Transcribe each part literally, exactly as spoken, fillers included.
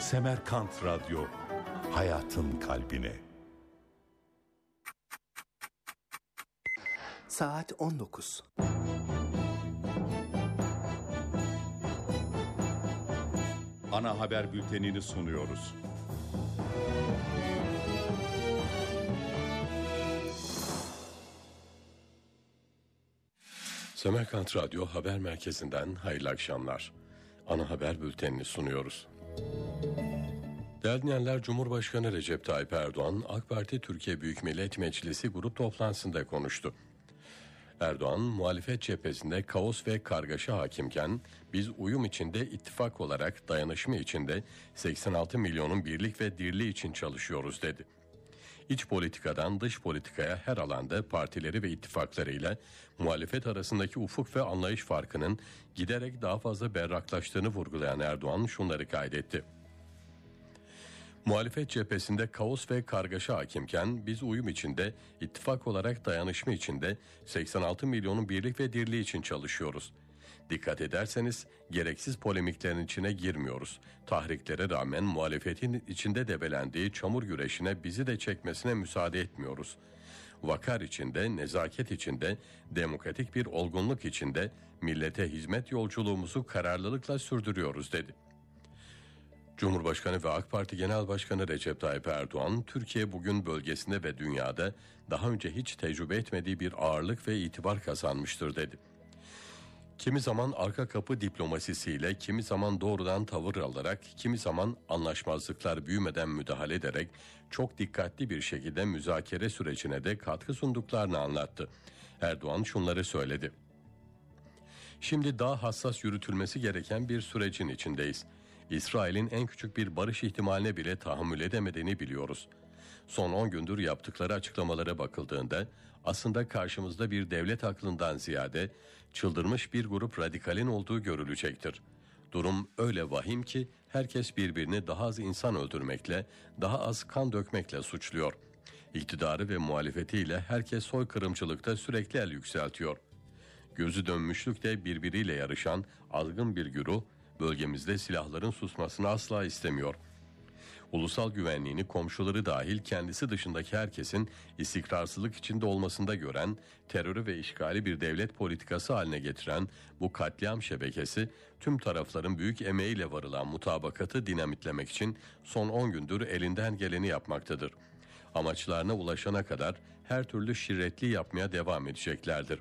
Semerkant Radyo, hayatın kalbine. Saat on dokuz. Ana haber bültenini sunuyoruz. Semerkant Radyo Haber Merkezi'nden hayırlı akşamlar. Ana haber bültenini sunuyoruz. Değerli dinleyenler, Cumhurbaşkanı Recep Tayyip Erdoğan, AK Parti Türkiye Büyük Millet Meclisi grup toplantısında konuştu. Erdoğan, muhalefet cephesinde kaos ve kargaşa hakimken biz uyum içinde, ittifak olarak dayanışma içinde seksen altı milyonun birlik ve dirliği için çalışıyoruz dedi. İç politikadan dış politikaya her alanda partileri ve ittifaklarıyla muhalefet arasındaki ufuk ve anlayış farkının giderek daha fazla berraklaştığını vurgulayan Erdoğan şunları kaydetti. Muhalefet cephesinde kaos ve kargaşa hakimken biz uyum içinde, ittifak olarak dayanışma içinde seksen altı milyonun birlik ve dirliği için çalışıyoruz. Dikkat ederseniz gereksiz polemiklerin içine girmiyoruz. Tahriklere rağmen muhalefetin içinde debelendiği çamur güreşine bizi de çekmesine müsaade etmiyoruz. Vakar içinde, nezaket içinde, demokratik bir olgunluk içinde millete hizmet yolculuğumuzu kararlılıkla sürdürüyoruz dedi. Cumhurbaşkanı ve AK Parti Genel Başkanı Recep Tayyip Erdoğan, Türkiye bugün bölgesinde ve dünyada daha önce hiç tecrübe etmediği bir ağırlık ve itibar kazanmıştır dedi. Kimi zaman arka kapı diplomasisiyle, kimi zaman doğrudan tavır alarak, kimi zaman anlaşmazlıklar büyümeden müdahale ederek çok dikkatli bir şekilde müzakere sürecine de katkı sunduklarını anlattı. Erdoğan şunları söyledi. Şimdi daha hassas yürütülmesi gereken bir sürecin içindeyiz. İsrail'in en küçük bir barış ihtimaline bile tahammül edemediğini biliyoruz. Son on gündür yaptıkları açıklamalara bakıldığında aslında karşımızda bir devlet aklından ziyade çıldırmış bir grup radikalin olduğu görülecektir. Durum öyle vahim ki herkes birbirini daha az insan öldürmekle, daha az kan dökmekle suçluyor. İktidarı ve muhalefetiyle herkes soykırımcılıkta sürekli el yükseltiyor. Gözü dönmüşlükte birbiriyle yarışan azgın bir güruh bölgemizde silahların susmasını asla istemiyor. Ulusal güvenliğini komşuları dahil kendisi dışındaki herkesin istikrarsızlık içinde olmasında gören, terörü ve işgali bir devlet politikası haline getiren bu katliam şebekesi tüm tarafların büyük emeğiyle varılan mutabakatı dinamitlemek için son on gündür elinden geleni yapmaktadır. Amaçlarına ulaşana kadar her türlü şirretli yapmaya devam edeceklerdir.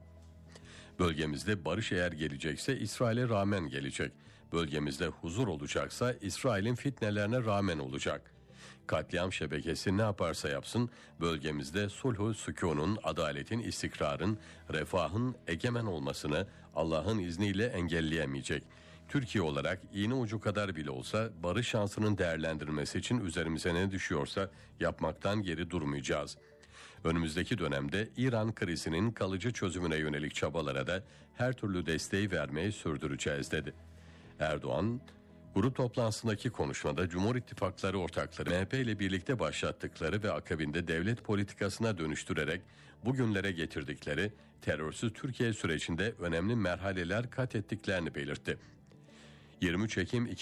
Bölgemizde barış eğer gelecekse İsrail'e rağmen gelecek. Bölgemizde huzur olacaksa İsrail'in fitnelerine rağmen olacak. Katliam şebekesi ne yaparsa yapsın bölgemizde sulhu, sükunun, adaletin, istikrarın, refahın egemen olmasını Allah'ın izniyle engelleyemeyecek. Türkiye olarak iğne ucu kadar bile olsa barış şansının değerlendirilmesi için üzerimize ne düşüyorsa yapmaktan geri durmayacağız. Önümüzdeki dönemde İran krizinin kalıcı çözümüne yönelik çabalara da her türlü desteği vermeyi sürdüreceğiz dedi. Erdoğan, grup toplantısındaki konuşmada Cumhur İttifakları ortakları M H P ile birlikte başlattıkları ve akabinde devlet politikasına dönüştürerek bugünlere getirdikleri terörsüz Türkiye sürecinde önemli merhaleler kat ettiklerini belirtti. yirmi üç Ekim